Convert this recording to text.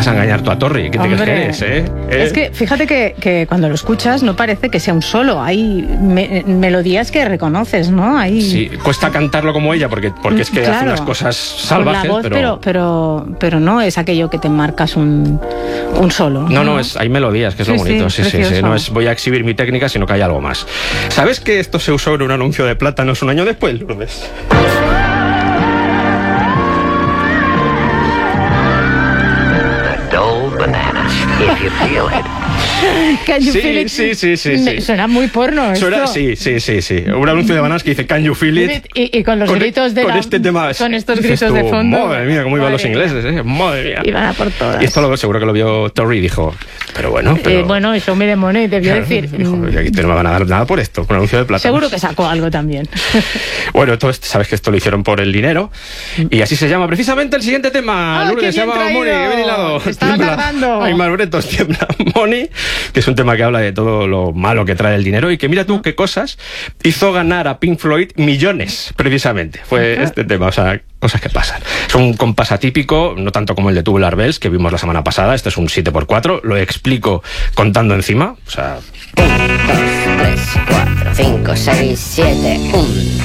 vas a engañar tú a Torri. ¿Qué te crees que eres, Es que fíjate que cuando lo escuchas no parece que sea un solo. Hay melodías que reconoces, ¿no? Sí, cuesta cantarlo como ella porque es que hace unas cosas salvajes. Con la voz, pero no es aquello que te marcas un solo. No, hay melodías, que es lo bonito. Sí. No es voy a exhibir mi técnica, sino que hay algo más. ¿Sabes que esto se usó en un anuncio de plátanos un año después, Lourdes? If you feel it. Can you feel it? Sí. Suena muy porno esto. Sí. Un anuncio de bananas que dice Can you feel it? Y con los gritos de con este tema. Con estos gritos de fondo. Madre mía, cómo iban los ingleses, Madre mía. Iban a por todas. Y esto seguro que lo vio Torri y dijo, pero bueno. Bueno, show me the money, debió decir. Dijo, aquí no me van a dar nada por esto, con un anuncio de plata. Seguro que sacó algo también. Bueno, sabes que esto lo hicieron por el dinero. Y así se llama precisamente el siguiente tema. Lourdes, se llama Money, que viene hilado. Estaba tardando. Ay, Malbretos, tiembla. Money, que es un tema que habla de todo lo malo que trae el dinero y que mira tú qué cosas hizo ganar a Pink Floyd millones, precisamente. Fue este tema, o sea, cosas que pasan. Es un compás atípico, no tanto como el de Tubular Bells que vimos la semana pasada. Este es un 7x4, lo explico contando encima, o sea... 1, 2, 3, 4, 5, 6, 7, 1